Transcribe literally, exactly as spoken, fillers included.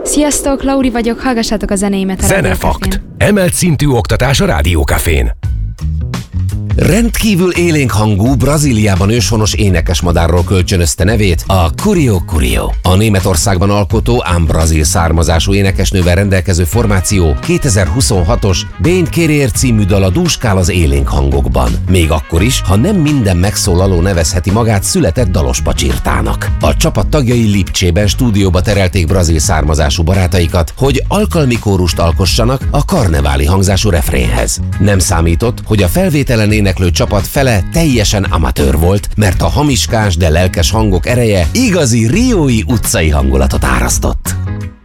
Sziasztok, Lauri vagyok, hallgassátok a zenéimet a Zenefakt. Emelt szintű oktatás a Rádiókafén. Rendkívül élénk hangú, Brazíliában őshonos énekesmadárról kölcsönözte nevét a Curio Curio. A Németországban alkotó, ám brazil származású énekesnővel rendelkező formáció kétezer-huszonhatos Bén Querer című dala dúskál az élénk hangokban. Még akkor is, ha nem minden megszólaló nevezheti magát született dalos pacsirtának. A csapat tagjai Lipcsében stúdióba terelték brazil származású barátaikat, hogy alkalmi kórust alkossanak a karneváli hangzású refrénhez. Nem számított, hogy a felvételen éneklő csapat fele teljesen amatőr volt, mert a hamiskás, de lelkes hangok ereje igazi riói utcai hangulatot árasztott.